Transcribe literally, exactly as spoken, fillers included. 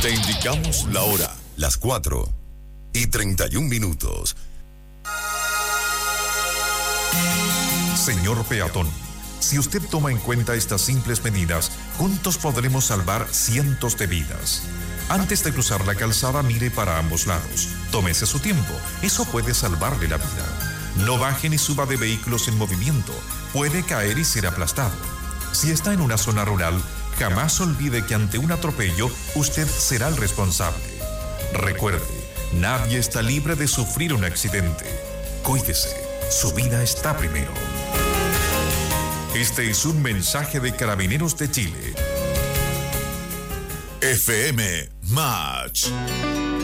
Te indicamos la hora, las cuatro y treinta y un minutos. Señor peatón, si usted toma en cuenta estas simples medidas, juntos podremos salvar cientos de vidas. Antes de cruzar la calzada, mire para ambos lados. Tómese su tiempo, eso puede salvarle la vida. No baje ni suba de vehículos en movimiento, puede caer y ser aplastado. Si está en una zona rural, jamás olvide que ante un atropello, usted será el responsable. Recuerde, nadie está libre de sufrir un accidente. Cuídese, su vida está primero. Este es un mensaje de Carabineros de Chile. F M Match.